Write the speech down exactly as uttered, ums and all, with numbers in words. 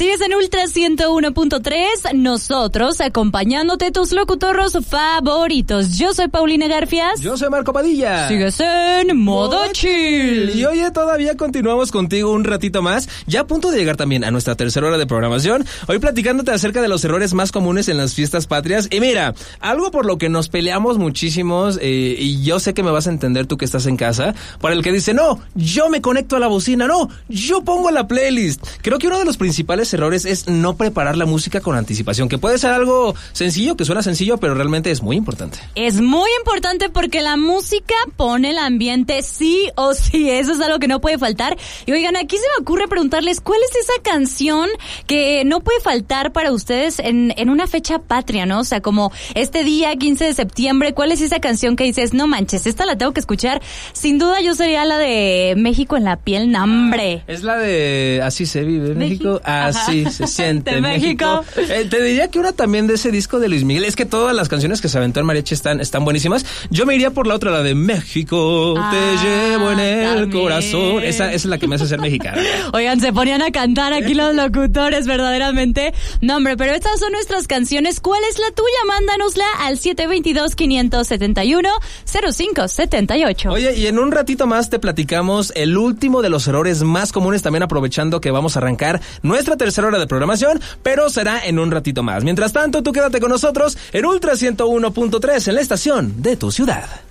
Sigues en Ultra ciento uno punto tres, nosotros acompañándote tus locutorros favoritos. Yo soy Paulina Garfias. Yo soy Marco Padilla. Sigues en Modo Chill. Y oye, todavía continuamos contigo un ratito más, ya a punto de llegar también a nuestra tercera hora de programación, hoy platicándote acerca de los errores más comunes en las fiestas patrias. Y mira, algo por lo que nos peleamos muchísimos, eh, y yo sé que me vas a entender tú que estás en casa, para el que dice, no, yo me conecto a la bocina, no, yo pongo la playlist. Creo que uno de los principales errores es no preparar la música con anticipación, que puede ser algo sencillo, que suena sencillo, pero realmente es muy importante. Es muy importante porque la música pone el ambiente sí o sí, eso es algo que no puede faltar. Y oigan, aquí se me ocurre preguntarles, ¿cuál es esa canción que no puede faltar para ustedes en, en una fecha patria, ¿no? O sea, como este día, quince de septiembre, ¿cuál es esa canción que dices, no manches, esta la tengo que escuchar? Sin duda yo sería la de México en la piel, nambre. Es la de Así se vive México, México. Así Ajá. se siente México. México. Eh, te diría que una también de ese disco de Luis Miguel, es que todas las canciones que se aventó en mariachi están, están buenísimas. Yo me iría por la otra, la de México, ah, te llevo en el también. Corazón. Esa, esa es la que me hace ser mexicana. Oigan, se ponían a cantar aquí los locutores, verdaderamente. No, hombre, pero estas son nuestras canciones. ¿Cuál es la tuya? Mándanosla al siete dos dos, cinco siete uno, cero cinco siete ocho. Oye, y en un ratito más te platicamos el último de los errores más comunes, también aprovechando que vamos a arrancar nuestra tercera hora de programación, pero será en un ratito más. Mientras tanto, tú quédate con nosotros en Ultra ciento uno punto tres, en la estación de tu ciudad.